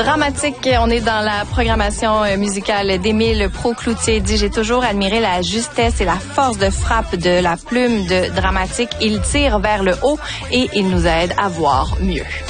Dramatique, on est dans la programmation musicale d'Émile Proucloutier. Dit, j'ai toujours admiré la justesse et la force de frappe de la plume de Dramatique. Il tire vers le haut et il nous aide à voir mieux.